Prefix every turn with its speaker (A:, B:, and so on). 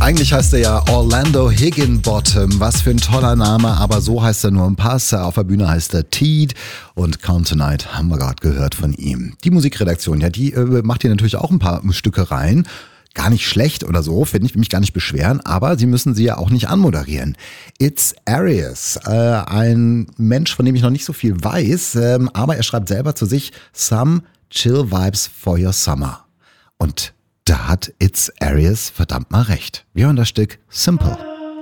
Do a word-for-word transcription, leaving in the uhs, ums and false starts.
A: Eigentlich heißt er ja Orlando Higginbottom. Was für ein toller Name, aber so heißt er nur im Pass. Auf der Bühne heißt er Teed und Count Tonight haben wir gerade gehört von ihm. Die Musikredaktion, ja, die äh, macht hier natürlich auch ein paar Stücke rein. Gar nicht schlecht oder so, finde ich, will mich gar nicht beschweren, aber sie müssen sie ja auch nicht anmoderieren. It's Arius, äh, ein Mensch, von dem ich noch nicht so viel weiß, ähm, aber er schreibt selber zu sich Some Chill Vibes for Your Summer. Und da hat It's Arius verdammt mal recht. Wir hören das Stück Simple.